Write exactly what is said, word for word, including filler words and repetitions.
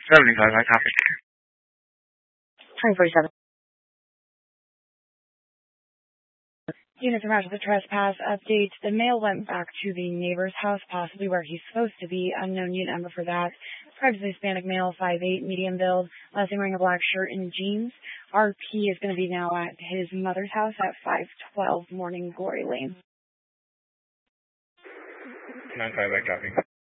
seventy-five, I copy. twenty forty-seven. Unit from Roger, the trespass update. The male went back to the neighbor's house, possibly where he's supposed to be. Unknown unit number for that. Previously Hispanic male, five eight, medium build, last name wearing a black shirt and jeans. R P is going to be now at his mother's house at five twelve Morning Glory Lane. nine five, I copy.